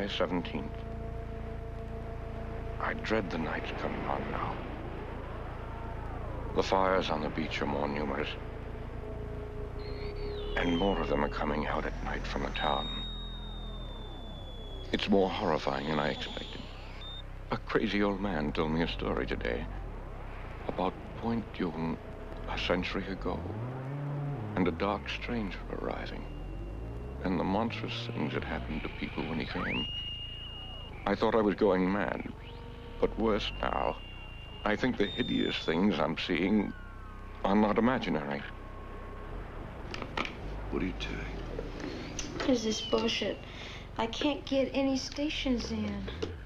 July 17th. I dread the night coming on now. The fires on the beach are more numerous. And more of them are coming out at night from the town. It's more horrifying than I expected. A crazy old man told me a story today about Point Dume a century ago, and a dark stranger arriving, and the monstrous things that happened to people when he came. I thought I was going mad, but worse now. I think the hideous things I'm seeing are not imaginary. What are you doing? What is this bullshit? I can't get any stations in.